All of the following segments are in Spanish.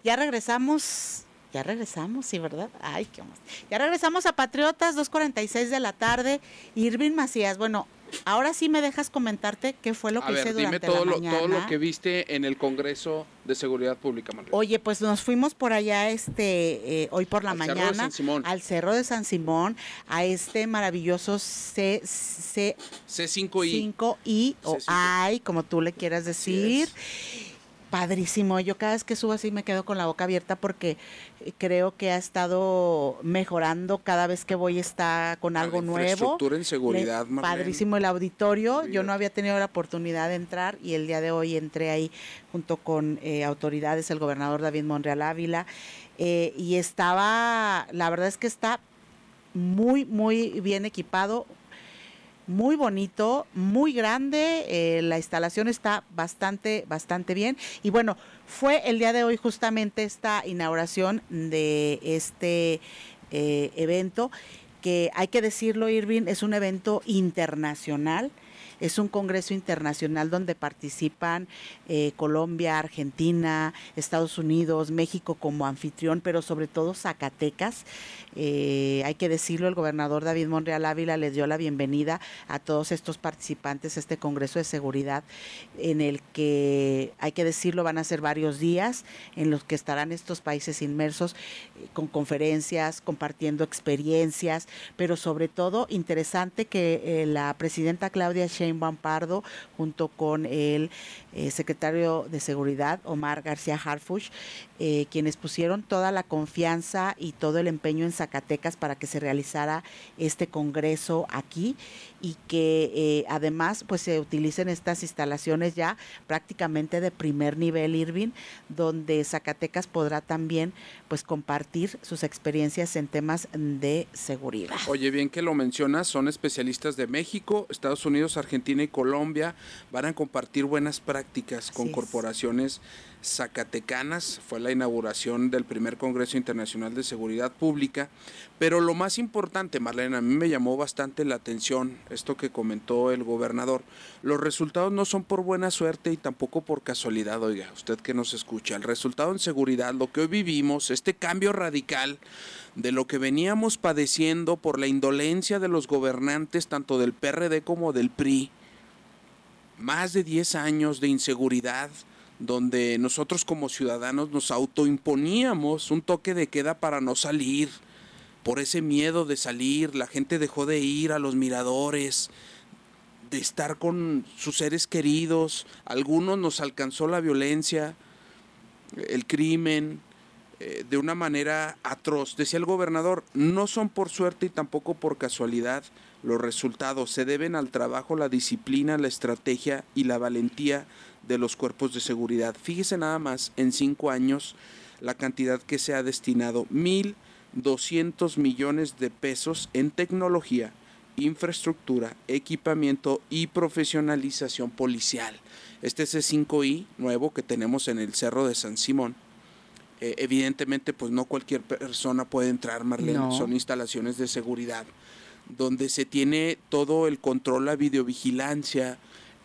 Ya regresamos, sí, ¿verdad? Ay, qué más. Ya regresamos a Patriotas, 2:46 de la tarde. Irving Macías, bueno, ahora sí me dejas comentarte qué fue lo que hice durante la mañana. Todo lo que viste en el Congreso de Seguridad Pública, Marlene. Oye, pues nos fuimos por allá hoy por la al mañana Cerro de San Simón. Al Cerro de San Simón, a este maravilloso C5I. C5I o AI, como tú le quieras decir. Padrísimo, yo cada vez que subo así me quedo con la boca abierta porque creo que ha estado mejorando, cada vez que voy está con algo nuevo. Infraestructura en seguridad, Marlene. Padrísimo el auditorio, yo no había tenido la oportunidad de entrar y el día de hoy entré ahí junto con autoridades, el gobernador David Monreal Ávila, y la verdad es que está muy, muy bien equipado, muy bonito, muy grande, la instalación está bastante bien y bueno, fue el día de hoy justamente esta inauguración de este evento, que hay que decirlo, Irving, es un evento internacional. Es un congreso internacional donde participan Colombia, Argentina, Estados Unidos, México como anfitrión, pero sobre todo Zacatecas. Hay que decirlo, el gobernador David Monreal Ávila les dio la bienvenida a todos estos participantes a este congreso de seguridad, en el que, hay que decirlo, van a ser varios días en los que estarán estos países inmersos con conferencias, compartiendo experiencias, pero sobre todo interesante que la presidenta Claudia Sheinbaum Pardo, junto con el secretario de Seguridad, Omar García Harfuch, quienes pusieron toda la confianza y todo el empeño en Zacatecas para que se realizara este congreso aquí, y que además pues se utilicen estas instalaciones ya prácticamente de primer nivel, Irving, donde Zacatecas podrá también pues compartir sus experiencias en temas de seguridad. Oye, bien que lo mencionas, son especialistas de México, Estados Unidos, Argentina y Colombia, van a compartir buenas prácticas con corporaciones zacatecanas. Fue la inauguración del primer Congreso Internacional de Seguridad Pública, pero lo más importante, Marlene, a mí me llamó bastante la atención esto que comentó el gobernador. Los resultados no son por buena suerte y tampoco por casualidad. Oiga, usted que nos escucha, el resultado en seguridad, lo que hoy vivimos, este cambio radical de lo que veníamos padeciendo por la indolencia de los gobernantes, tanto del PRD como del PRI, más de 10 años de inseguridad, donde nosotros como ciudadanos nos autoimponíamos un toque de queda para no salir. Por ese miedo de salir, la gente dejó de ir a los miradores, de estar con sus seres queridos. Algunos nos alcanzó la violencia, el crimen, de una manera atroz. Decía el gobernador, no son por suerte y tampoco por casualidad los resultados, se deben al trabajo, la disciplina, la estrategia y la valentía de los cuerpos de seguridad. Fíjese nada más, en 5 años, la cantidad que se ha destinado, 1,200 millones de pesos en tecnología, infraestructura, equipamiento y profesionalización policial. Este es el C5I nuevo que tenemos en el Cerro de San Simón. Evidentemente, pues no cualquier persona puede entrar, Marlene, no. Son instalaciones de seguridad, donde se tiene todo el control, la videovigilancia,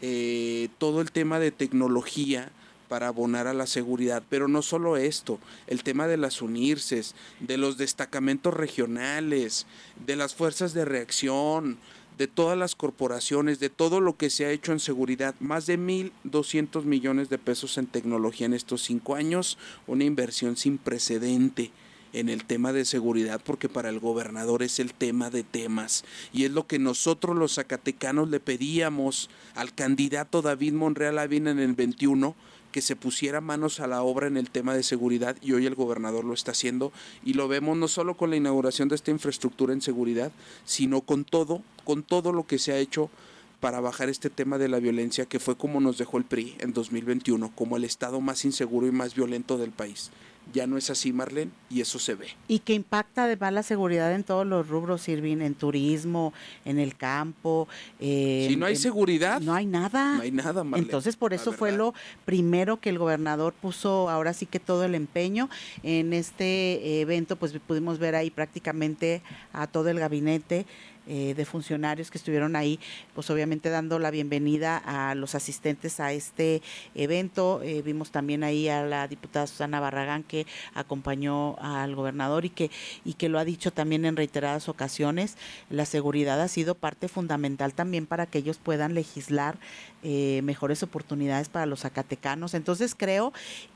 todo el tema de tecnología para abonar a la seguridad, pero no solo esto, el tema de las UNIRCES, de los destacamentos regionales, de las fuerzas de reacción, de todas las corporaciones, de todo lo que se ha hecho en seguridad, más de 1,200 millones de pesos en tecnología en estos 5 años, una inversión sin precedente en el tema de seguridad, porque para el gobernador es el tema de temas, y es lo que nosotros los zacatecanos le pedíamos al candidato David Monreal Ávila en el 21, que se pusiera manos a la obra en el tema de seguridad, y hoy el gobernador lo está haciendo, y lo vemos no solo con la inauguración de esta infraestructura en seguridad, sino con todo lo que se ha hecho para bajar este tema de la violencia, que fue como nos dejó el PRI en 2021, como el estado más inseguro y más violento del país. Ya no es así, Marlene, y eso se ve. Y que impacta además la seguridad en todos los rubros, Irving, en turismo, en el campo. Si no hay seguridad, no hay nada. No hay nada, Marlene. Entonces, por eso fue lo primero que el gobernador puso, ahora sí que todo el empeño. En este evento, pues pudimos ver ahí prácticamente a todo el gabinete de funcionarios que estuvieron ahí, pues obviamente dando la bienvenida a los asistentes a este evento. Vimos también ahí a la diputada Susana Barragán, que acompañó al gobernador y que lo ha dicho también en reiteradas ocasiones. La seguridad ha sido parte fundamental también para que ellos puedan legislar mejores oportunidades para los zacatecanos. Entonces creo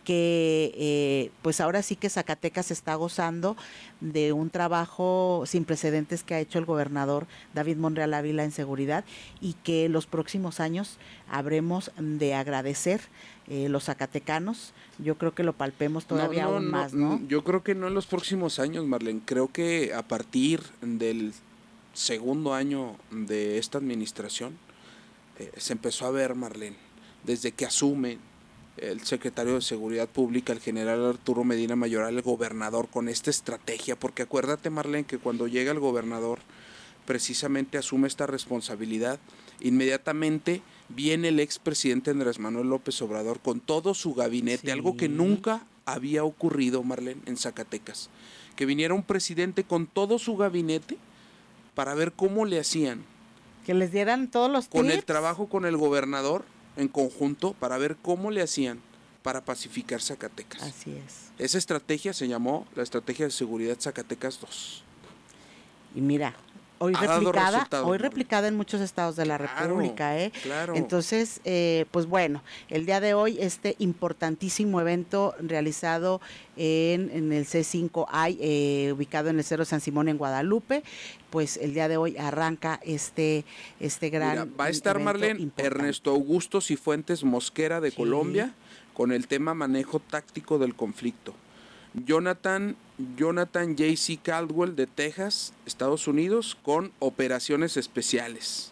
que pues ahora sí que Zacatecas está gozando de un trabajo sin precedentes que ha hecho el gobernador David Monreal Ávila en seguridad, y que los próximos años habremos de agradecer los zacatecanos. Yo creo que lo palpemos todavía aún más, ¿no? Yo creo que no en los próximos años, Marlene. Creo que a partir del segundo año de esta administración se empezó a ver, Marlene, desde que asume el secretario de Seguridad Pública, el general Arturo Medina Mayoral, el gobernador, con esta estrategia, porque acuérdate, Marlene, que cuando llega el gobernador precisamente asume esta responsabilidad, inmediatamente viene el expresidente Andrés Manuel López Obrador con todo su gabinete, algo que nunca había ocurrido, Marlene, en Zacatecas, que viniera un presidente con todo su gabinete para ver cómo le hacían. Que les dieran todos los tips. Con el trabajo con el gobernador en conjunto para ver cómo le hacían para pacificar Zacatecas. Así es. Esa estrategia se llamó la Estrategia de Seguridad Zacatecas 2. Y mira, hoy replicada en muchos estados de la República, Claro. Entonces, pues bueno, el día de hoy este importantísimo evento realizado en el C5I, ubicado en el Cerro San Simón en Guadalupe, pues el día de hoy arranca este gran. Mira, va a estar, Marlene, Ernesto Augusto Cifuentes Mosquera de Colombia, con el tema manejo táctico del conflicto. Jonathan J.C. Caldwell de Texas, Estados Unidos, con operaciones especiales.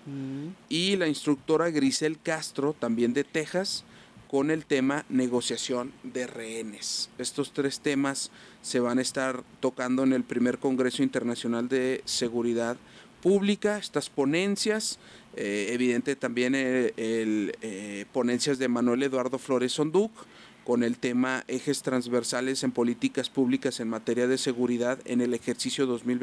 Y la instructora Grisel Castro, también de Texas, con el tema negociación de rehenes. Estos tres temas se van a estar tocando en el primer Congreso Internacional de Seguridad Pública. Estas ponencias, evidente también ponencias de Manuel Eduardo Flores Onduc, con el tema ejes transversales en políticas públicas en materia de seguridad en el ejercicio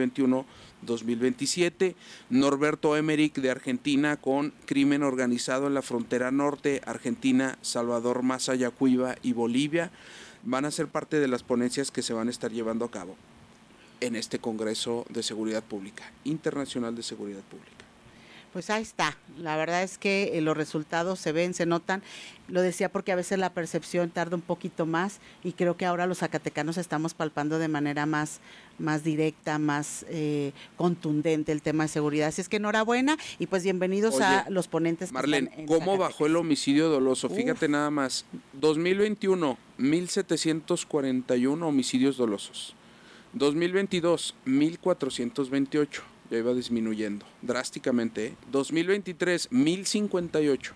2021-2027. Norberto Emmerich de Argentina, con crimen organizado en la frontera norte, Argentina, Salvador Maza Yacuiba y Bolivia. Van a ser parte de las ponencias que se van a estar llevando a cabo en este Congreso de Seguridad Pública, Internacional de Seguridad Pública. Pues ahí está, la verdad es que los resultados se ven, se notan, lo decía porque a veces la percepción tarda un poquito más, y creo que ahora los zacatecanos estamos palpando de manera más directa, más contundente el tema de seguridad. Así es que enhorabuena, y pues bienvenidos a los ponentes. Marlene, ¿cómo bajó el homicidio doloso? Fíjate nada más, 2021, 1,741 homicidios dolosos, 2022, 1,428. Ya iba disminuyendo drásticamente. 2023, 1,058.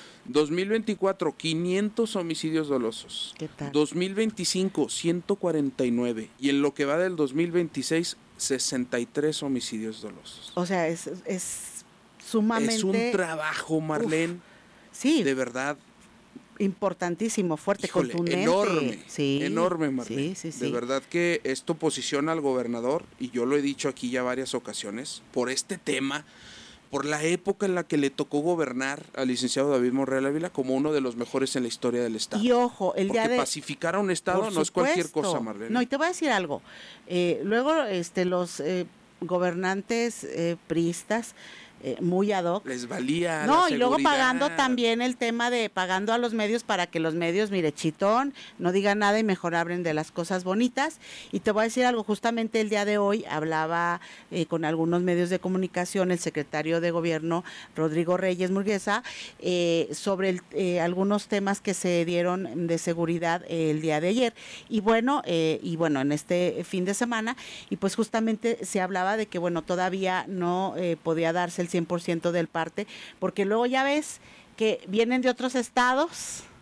2024, 500 homicidios dolosos. ¿Qué tal? 2025, 149. Y en lo que va del 2026, 63 homicidios dolosos. O sea, es sumamente... Es un trabajo, Marlene. Sí. De verdad. Importantísimo, fuerte, contundente. Enorme, Marlene. Sí. De verdad que esto posiciona al gobernador, y yo lo he dicho aquí ya varias ocasiones, por este tema, por la época en la que le tocó gobernar al licenciado David Monreal Ávila, como uno de los mejores en la historia del estado. Y ojo, porque pacificar a un estado no es cualquier cosa, Marlene. No, y te voy a decir algo. Luego los gobernantes priistas, muy ad hoc. Les valía no, la y luego seguridad. pagando también el tema de pagando a los medios para que los medios, mire, chitón, no digan nada y mejor hablen de las cosas bonitas. Y te voy a decir algo, justamente el día de hoy hablaba con algunos medios de comunicación el secretario de Gobierno, Rodrigo Reyes Murguesa, sobre algunos temas que se dieron de seguridad el día de ayer. Y bueno, en este fin de semana, y pues justamente se hablaba de que, bueno, todavía no podía darse el 100% del parte, porque luego ya ves que vienen de otros estados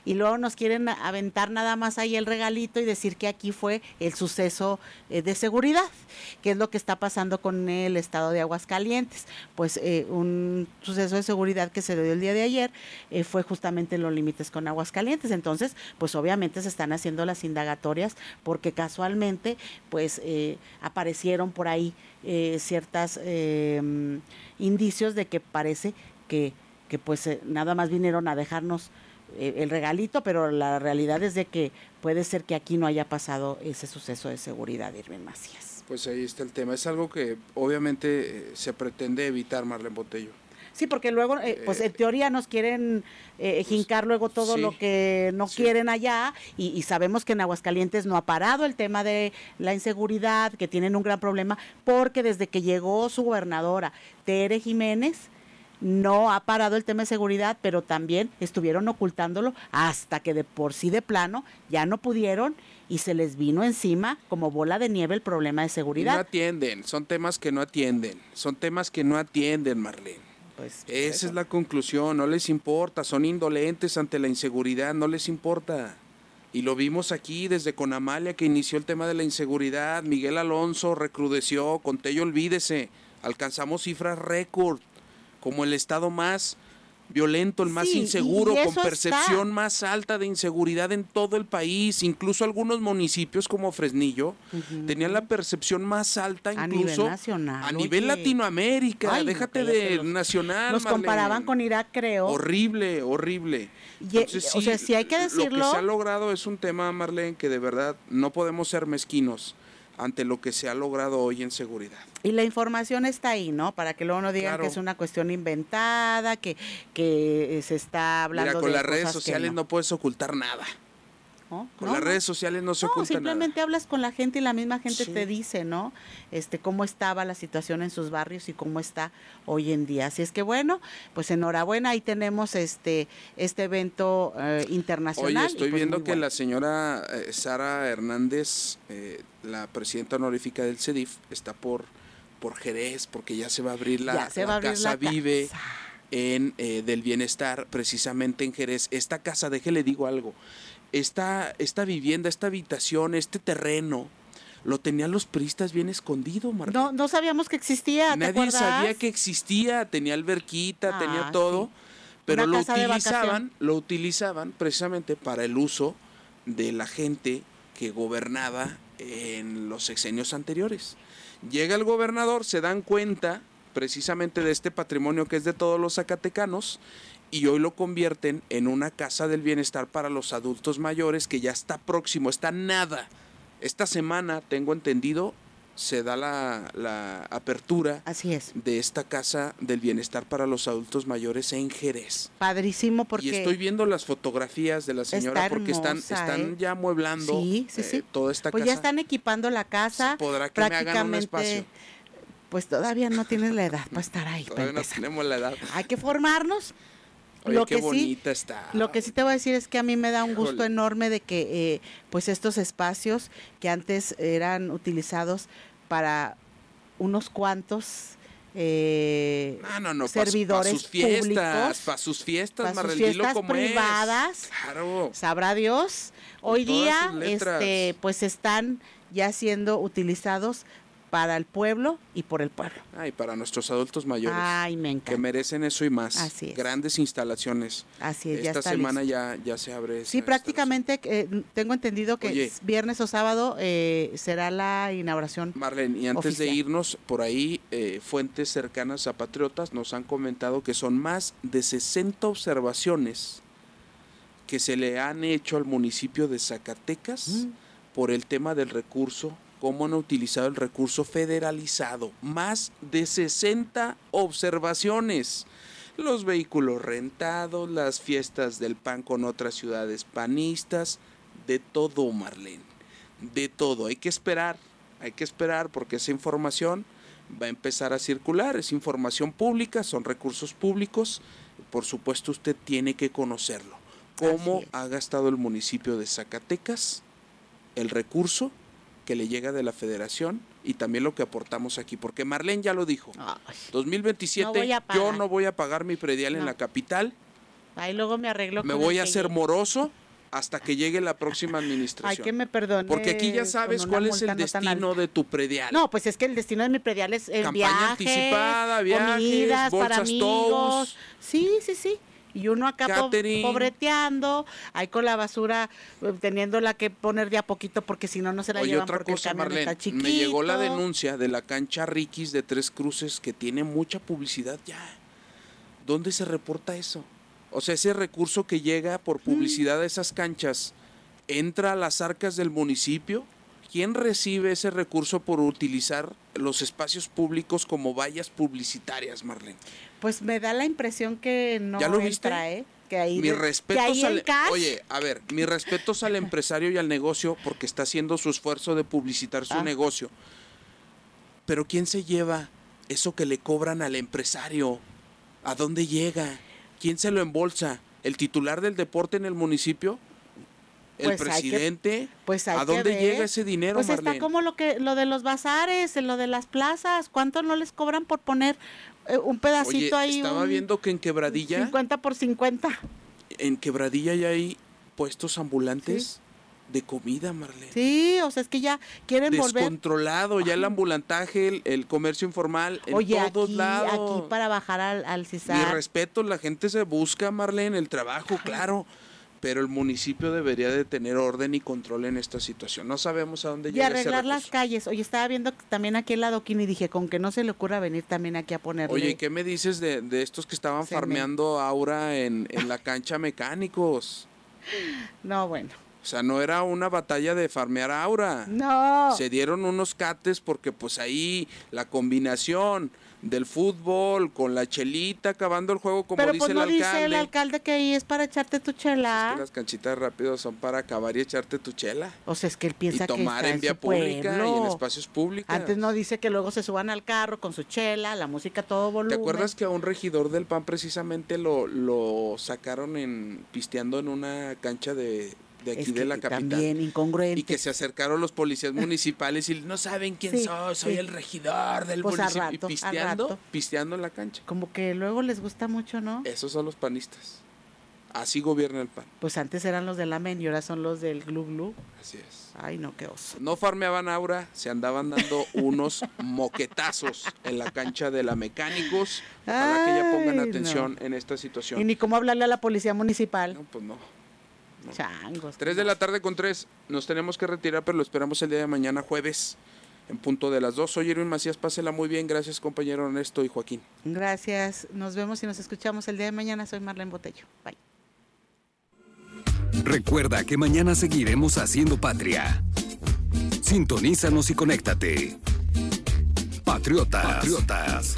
y luego nos quieren aventar nada más ahí el regalito y decir que aquí fue el suceso de seguridad, que es lo que está pasando con el estado de Aguascalientes. Pues un suceso de seguridad que se dio el día de ayer fue justamente en los límites con Aguascalientes. Entonces, pues obviamente se están haciendo las indagatorias porque casualmente pues aparecieron por ahí ciertas indicios de que parece que pues nada más vinieron a dejarnos el regalito, pero la realidad es de que puede ser que aquí no haya pasado ese suceso de seguridad, Irving Macías. Pues ahí está el tema. Es algo que obviamente se pretende evitar, Marlene Botello. Sí, porque luego, pues en teoría nos quieren jincar luego todo sí, lo que no quieren allá y sabemos que en Aguascalientes no ha parado el tema de la inseguridad, que tienen un gran problema, porque desde que llegó su gobernadora, Tere Jiménez, no ha parado el tema de seguridad, pero también estuvieron ocultándolo hasta que de por sí de plano ya no pudieron y se les vino encima como bola de nieve el problema de seguridad. Y no atienden, son temas que no atienden, Marlene. Pues, esa es la conclusión, no les importa, son indolentes ante la inseguridad, no les importa. Y lo vimos aquí desde con Amalia que inició el tema de la inseguridad, Miguel Alonso recrudeció, con Tello olvídese, alcanzamos cifras récord, como el estado más violento, el más inseguro, con percepción más alta de inseguridad en todo el país. Incluso algunos municipios como Fresnillo tenían la percepción más alta incluso a nivel nacional, a nivel Latinoamérica. Ay, déjate no, de nacional, nos Marlene. comparaban con Irak, creo. Horrible. Entonces, o sea, sí hay que decirlo. Lo que se ha logrado es un tema, Marlene, que de verdad no podemos ser mezquinos ante lo que se ha logrado hoy en seguridad. Y la información está ahí, ¿no? Para que luego no digan claro que es una cuestión inventada, que se está hablando de con las cosas redes sociales no puedes ocultar nada. Con las redes sociales no se oculta simplemente nada. hablas con la gente y la misma gente te dice, ¿no? Cómo estaba la situación en sus barrios y cómo está hoy en día. Así es que bueno, pues enhorabuena, ahí tenemos este evento internacional. Oye, estoy pues viendo que la señora Sara Hernández, la presidenta honorífica del CEDIF, está por Jerez, porque ya se va a abrir la Casa Vive del Bienestar, precisamente en Jerez. Esta casa, déjele digo algo, esta vivienda, esta habitación, este terreno, lo tenían los priistas bien escondido, Marta. No sabíamos que existía, ¿te Nadie acuerdas? sabía que existía, tenía alberquita, tenía todo, sí. Pero lo utilizaban precisamente para el uso de la gente que gobernaba en los sexenios anteriores. Llega el gobernador, se dan cuenta precisamente de este patrimonio que es de todos los zacatecanos y hoy lo convierten en una casa del bienestar para los adultos mayores que ya está próximo, está nada. Esta semana, tengo entendido, se da la apertura Así es. de esta casa del bienestar para los adultos mayores en Jerez. Padrísimo porque... Y estoy viendo las fotografías de la señora porque están ya amueblando toda esta casa. Pues ya están equipando la casa. ¿Podrá que me hagan un espacio? Pues todavía no tienes la edad para estar ahí. Todavía no tenemos la edad. Hay que formarnos. Oye, qué bonita está. Lo que sí te voy a decir es que a mí me da un gusto enorme de que pues estos espacios que antes eran utilizados para unos cuantos servidores públicos, para sus fiestas, para sus fiestas privadas, claro. Sabrá Dios, hoy día pues están ya siendo utilizados para el pueblo y por el pueblo. Y para nuestros adultos mayores. Me encanta. Que merecen eso y más. Así es. Grandes instalaciones. Así es, Esta semana ya se abre. Sí, prácticamente tengo entendido que viernes o sábado será la inauguración. Marlene, y antes oficial. de irnos, por ahí fuentes cercanas a Patriotas nos han comentado que son más de 60 observaciones que se le han hecho al municipio de Zacatecas por el tema del recurso, cómo han utilizado el recurso federalizado. Más de 60 observaciones. Los vehículos rentados, las fiestas del PAN con otras ciudades panistas, de todo, Marlene, de todo. Hay que esperar porque esa información va a empezar a circular, es información pública, son recursos públicos, por supuesto usted tiene que conocerlo. ¿Cómo ha gastado el municipio de Zacatecas el recurso que le llega de la federación y también lo que aportamos aquí? Porque Marlene ya lo dijo, 2027 yo no voy a pagar mi predial en la capital Ahí luego me arreglo. Me voy a hacer moroso hasta que llegue la próxima administración. Ay, que me perdone. Porque aquí ya sabes cuál es el destino de tu predial. No, pues es que el destino de mi predial es el campaña anticipada, viajes, comidas bolsas para amigos. toast. Sí. Y uno acá pobreteando, ahí con la basura, teniéndola que poner de a poquito porque si no, no se la llevan otra porque cosa, el camión Marlene, está chiquito. me llegó la denuncia de la cancha Riquis de Tres Cruces que tiene mucha publicidad ya. ¿Dónde se reporta eso? O sea, ese recurso que llega por publicidad a esas canchas, ¿entra a las arcas del municipio? ¿Quién recibe ese recurso por utilizar los espacios públicos como vallas publicitarias, Marlene? Pues me da la impresión que no ¿Ya lo entra, viste? Que ahí mis respetos Oye, a ver, mis respetos al empresario y al negocio porque está haciendo su esfuerzo de publicitar su negocio. Pero ¿quién se lleva eso que le cobran al empresario? ¿A dónde llega? ¿Quién se lo embolsa? ¿El titular del deporte en el municipio? ¿El presidente? ¿A dónde llega ese dinero, pues Marlene? Está como lo de los bazares, lo de las plazas. ¿Cuánto no les cobran por poner un pedacito? Oye, ahí? Estaba viendo que en Quebradilla... 50 por 50. En Quebradilla ya hay puestos ambulantes de comida, Marlene. Sí, o sea, es que ya quieren descontrolado, ya el ambulantaje, el comercio informal, en todos lados. Aquí para bajar al CISAR. Mi respeto, la gente se busca, Marlene, el trabajo, claro, pero el municipio debería de tener orden y control en esta situación. No sabemos a dónde llega ese recurso. Y arreglar las calles. Oye, estaba viendo también aquí el adoquín y dije, con que no se le ocurra venir también aquí a ponerle. Oye, ¿qué me dices de estos que estaban farmeando aura en la cancha mecánicos? No, bueno. O sea, no era una batalla de farmear aura. No. Se dieron unos cates porque pues ahí la combinación del fútbol con la chelita acabando el juego como dice el alcalde. Pero pues no dice el alcalde que ahí es para echarte tu chela. Es que las canchitas rápidas son para acabar y echarte tu chela. O sea, es que él piensa y tomar que está en vía pública y en espacios públicos. Antes no dice que luego se suban al carro con su chela, la música a todo volumen. ¿Te acuerdas que a un regidor del PAN precisamente lo sacaron pisteando en una cancha de aquí de la capital? También incongruente. Y que se acercaron los policías municipales y no saben quién soy el regidor del municipio. Y pisteando en la cancha. Como que luego les gusta mucho, ¿no? Esos son los panistas. Así gobierna el PAN. Pues antes eran los del Amén y ahora son los del Glu Glu. Así es. Ay, no, qué oso. No farmeaban aura, se andaban dando unos moquetazos en la cancha de la Mecánicos. Ojalá que ya pongan atención en esta situación. Y ni cómo hablarle a la policía municipal. No, pues no. Changos. 3 de la tarde con 3. Nos tenemos que retirar, pero lo esperamos el día de mañana, jueves, en punto de las 2. Soy Irwin Macías, pásela muy bien. Gracias, compañero Ernesto y Joaquín. Gracias. Nos vemos y nos escuchamos el día de mañana. Soy Marlene Botello. Bye. Recuerda que mañana seguiremos haciendo patria. Sintonízanos y conéctate. Patriotas.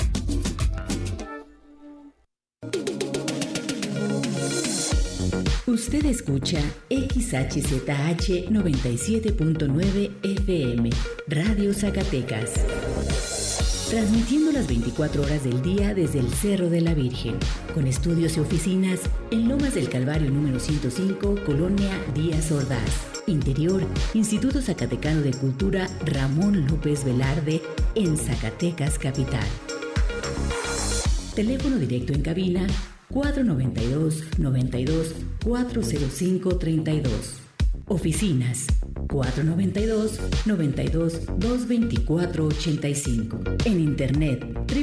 Usted escucha XHZH 97.9 FM, Radio Zacatecas. Transmitiendo las 24 horas del día desde el Cerro de la Virgen, con estudios y oficinas en Lomas del Calvario número 105, Colonia Díaz Ordaz. Interior, Instituto Zacatecano de Cultura Ramón López Velarde, en Zacatecas Capital. Teléfono directo en cabina 492-405-32. Oficinas 492-92-224-85. En internet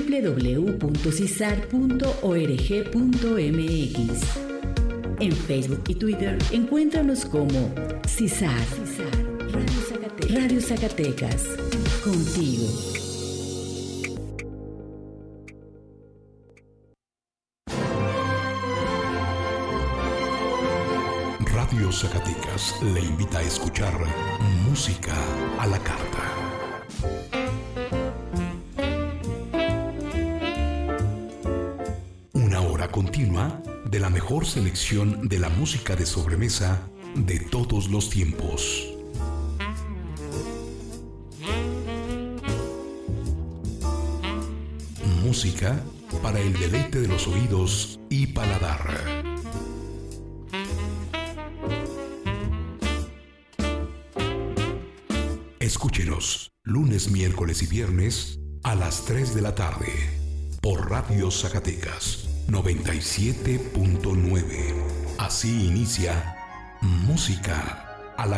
www.cisar.org.mx. En Facebook y Twitter encuéntranos como CISAR. Radio Zacatecas. Contigo. Radio Zacatecas le invita a escuchar música a la carta. Una hora continua de la mejor selección de la música de sobremesa de todos los tiempos. Música para el deleite de los oídos y paladar. Escúchenos lunes, miércoles y viernes a las 3 de la tarde por Radio Zacatecas 97.9. Así inicia Música